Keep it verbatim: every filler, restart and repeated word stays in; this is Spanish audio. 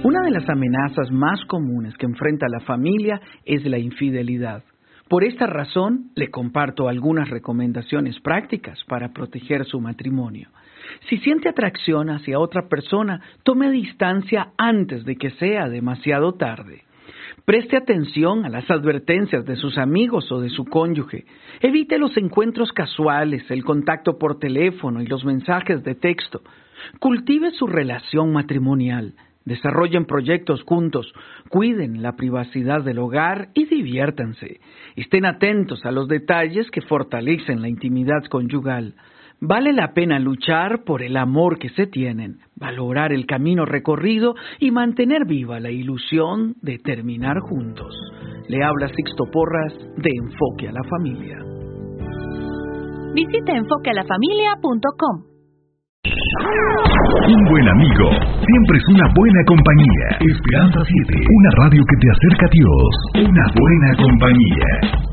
Una de las amenazas más comunes que enfrenta la familia es la infidelidad. Por esta razón, le comparto algunas recomendaciones prácticas para proteger su matrimonio. Si siente atracción hacia otra persona, tome distancia antes de que sea demasiado tarde. Preste atención a las advertencias de sus amigos o de su cónyuge. Evite los encuentros casuales, el contacto por teléfono y los mensajes de texto. Cultive su relación matrimonial. Desarrollen proyectos juntos, cuiden la privacidad del hogar y diviértanse. Estén atentos a los detalles que fortalecen la intimidad conyugal. Vale la pena luchar por el amor que se tienen, valorar el camino recorrido y mantener viva la ilusión de terminar juntos. Le habla Sixto Porras de Enfoque a la Familia. Visite enfoque a la familia punto com. Un buen amigo siempre es una buena compañía. Esperanza siete, una radio que te acerca a Dios. Una buena compañía.